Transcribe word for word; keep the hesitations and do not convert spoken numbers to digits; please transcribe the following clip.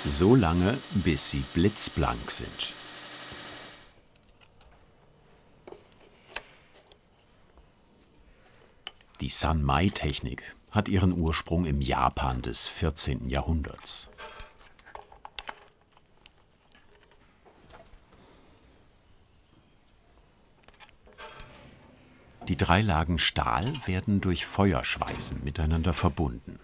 So lange, bis sie blitzblank sind. Die Sanmai-Technik hat ihren Ursprung im Japan des vierzehnten Jahrhunderts. Die drei Lagen Stahl werden durch Feuerschweißen miteinander verbunden.